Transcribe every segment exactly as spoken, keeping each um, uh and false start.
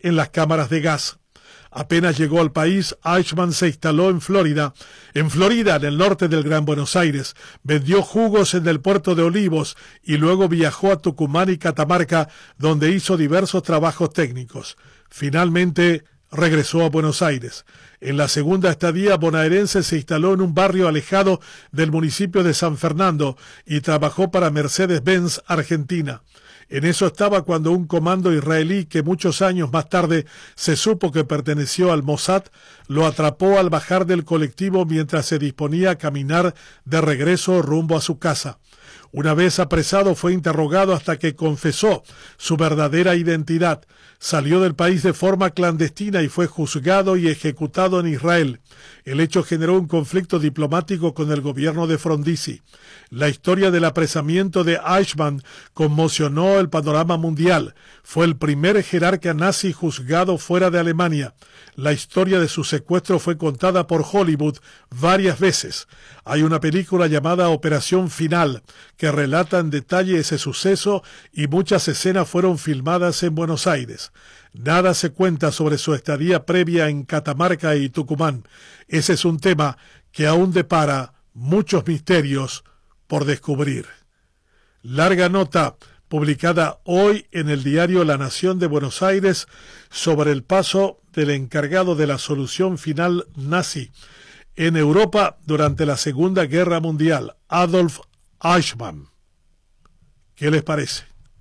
en las cámaras de gas. Apenas llegó al país, Eichmann se instaló en Florida, en Florida, en el norte del Gran Buenos Aires, vendió jugos en el puerto de Olivos y luego viajó a Tucumán y Catamarca, donde hizo diversos trabajos técnicos. Finalmente regresó a Buenos Aires. En la segunda estadía bonaerense se instaló en un barrio alejado del municipio de San Fernando y trabajó para Mercedes-Benz Argentina. En eso estaba cuando un comando israelí que muchos años más tarde se supo que perteneció al Mossad, lo atrapó al bajar del colectivo mientras se disponía a caminar de regreso rumbo a su casa. Una vez apresado fue interrogado hasta que confesó su verdadera identidad. Salió del país de forma clandestina y fue juzgado y ejecutado en Israel. El hecho generó un conflicto diplomático con el gobierno de Frondizi. La historia del apresamiento de Eichmann conmocionó el panorama mundial. Fue el primer jerarca nazi juzgado fuera de Alemania. La historia de su secuestro fue contada por Hollywood varias veces. Hay una película llamada Operación Final que relata en detalle ese suceso y muchas escenas fueron filmadas en Buenos Aires. Nada se cuenta sobre su estadía previa en Catamarca y Tucumán. Ese es un tema que aún depara muchos misterios por descubrir. Larga nota publicada hoy en el diario La Nación de Buenos Aires sobre el paso del encargado de la solución final nazi en Europa durante la Segunda Guerra Mundial, Adolf Eichmann. ¿Qué les parece?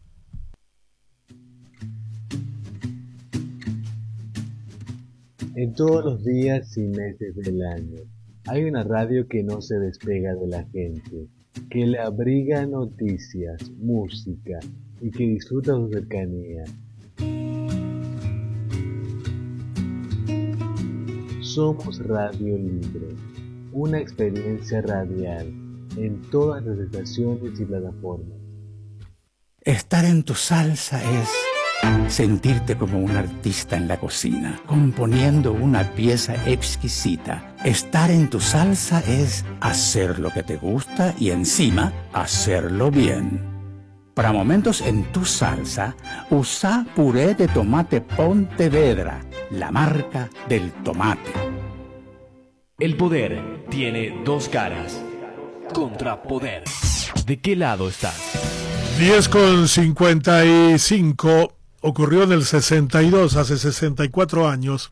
En todos los días y meses del año, hay una radio que no se despega de la gente, que le abriga noticias, música y que disfruta su cercanía. Somos Radio Libre, una experiencia radial en todas las estaciones y plataformas. Estar en tu salsa es sentirte como un artista en la cocina, componiendo una pieza exquisita. Estar en tu salsa es hacer lo que te gusta y encima hacerlo bien. Para momentos en tu salsa, usa puré de tomate Pontevedra, la marca del tomate. El poder tiene dos caras. Contrapoder. ¿De qué lado estás? diez con cincuenta y cinco. Ocurrió en el sesenta y dos, hace sesenta y cuatro años,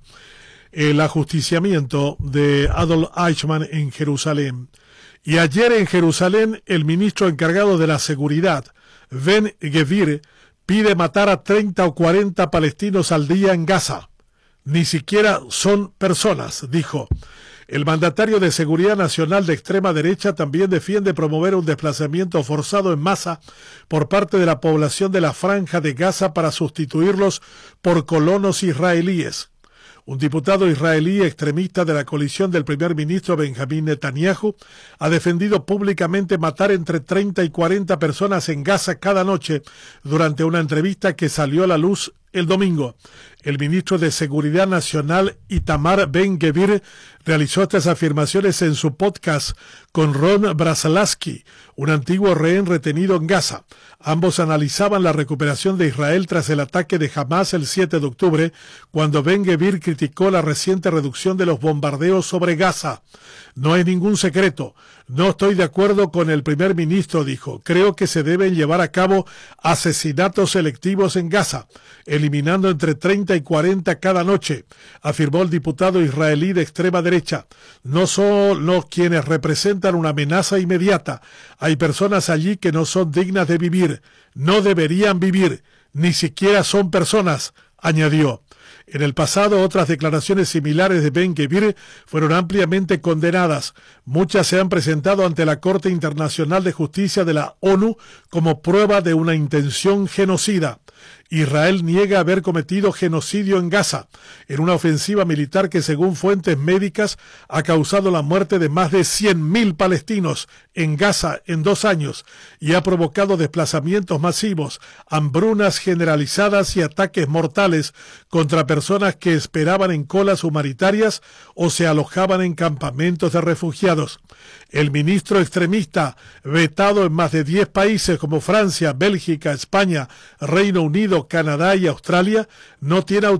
el ajusticiamiento de Adolf Eichmann en Jerusalén. Y ayer en Jerusalén, el ministro encargado de la seguridad, Ben-Gvir, pide matar a treinta o cuarenta palestinos al día en Gaza. Ni siquiera son personas, dijo. El mandatario de Seguridad Nacional de extrema derecha también defiende promover un desplazamiento forzado en masa por parte de la población de la Franja de Gaza para sustituirlos por colonos israelíes. Un diputado israelí extremista de la coalición del primer ministro Benjamín Netanyahu ha defendido públicamente matar entre treinta y cuarenta personas en Gaza cada noche durante una entrevista que salió a la luz el domingo. El ministro de Seguridad Nacional, Itamar Ben-Gvir, realizó estas afirmaciones en su podcast con Ron Brasalaski, un antiguo rehén retenido en Gaza. Ambos analizaban la recuperación de Israel tras el ataque de Hamás el siete de octubre, cuando Ben-Gvir criticó la reciente reducción de los bombardeos sobre Gaza. No hay ningún secreto. No estoy de acuerdo con el primer ministro, dijo. Creo que se deben llevar a cabo asesinatos selectivos en Gaza, eliminando entre treinta y cuarenta cada noche, afirmó el diputado israelí de extrema derecha. No son los quienes representan una amenaza inmediata. Hay personas allí que no son dignas de vivir, no deberían vivir, ni siquiera son personas, añadió. En el pasado, otras declaraciones similares de Ben-Gvir fueron ampliamente condenadas. Muchas se han presentado ante la Corte Internacional de Justicia de la ONU como prueba de una intención genocida. Israel niega haber cometido genocidio en Gaza, en una ofensiva militar que, según fuentes médicas, ha causado la muerte de más de cien mil palestinos en Gaza en dos años y ha provocado desplazamientos masivos, hambrunas generalizadas y ataques mortales contra personas que esperaban en colas humanitarias o se alojaban en campamentos de refugiados. El ministro extremista, vetado en más de diez países como Francia, Bélgica, España, Reino Unido, Canadá y Australia, no tiene